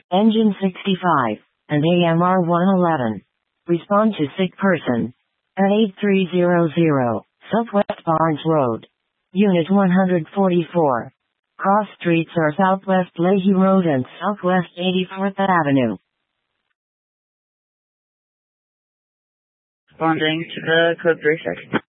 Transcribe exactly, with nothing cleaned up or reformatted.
Engine sixty-five, and A M R one eleven. Respond to sick person. At eight three zero zero, Southwest Barnes Road. Unit one forty-four. Cross streets are Southwest Leahy Road and Southwest eighty-fourth Avenue. Responding to the code three six.